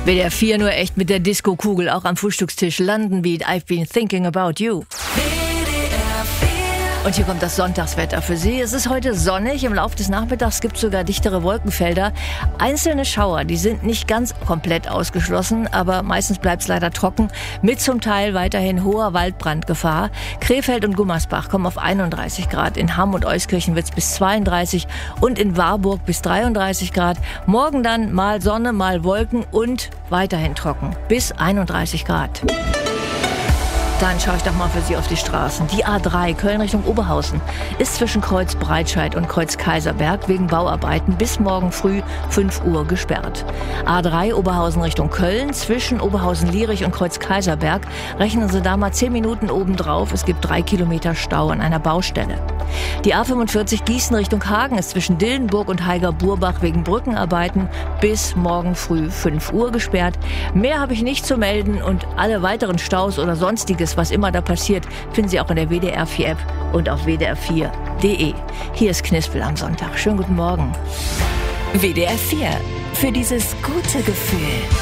WDR 4 nur echt mit der Disco-Kugel, auch am Frühstückstisch. London Beat, I've been thinking about you. Und hier kommt das Sonntagswetter für Sie. Es ist heute sonnig. Im Laufe des Nachmittags gibt es sogar dichtere Wolkenfelder. Einzelne Schauer, die sind nicht ganz komplett ausgeschlossen, aber meistens bleibt es leider trocken, mit zum Teil weiterhin hoher Waldbrandgefahr. Krefeld und Gummersbach kommen auf 31 Grad. In Hamm und Euskirchen wird es bis 32 und in Warburg bis 33 Grad. Morgen dann mal Sonne, mal Wolken und weiterhin trocken bis 31 Grad. Dann schaue ich doch mal für Sie auf die Straßen. Die A3 Köln Richtung Oberhausen ist zwischen Kreuz Breitscheid und Kreuz Kaiserberg wegen Bauarbeiten bis morgen früh 5 Uhr gesperrt. A3 Oberhausen Richtung Köln zwischen Oberhausen-Lierich und Kreuz Kaiserberg rechnen Sie da mal 10 Minuten obendrauf. Es gibt 3 Kilometer Stau an einer Baustelle. Die A45 Gießen Richtung Hagen ist zwischen Dillenburg und Heiger-Burbach wegen Brückenarbeiten bis morgen früh 5 Uhr gesperrt. Mehr habe ich nicht zu melden und alle weiteren Staus oder Sonstiges, was immer da passiert, finden Sie auch in der WDR 4 App und auf wdr4.de. Hier ist Knispel am Sonntag. Schönen guten Morgen. WDR 4. Für dieses gute Gefühl.